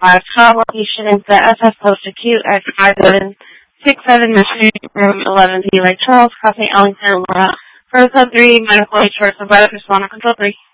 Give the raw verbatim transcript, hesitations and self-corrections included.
five twelve. Location is the S F Post-Acute at five seven six seven Mission Room eleven B, Lake Charles, Crossing, Ellington, Laura. For sub three, medical H R, so Weather Responder Control three.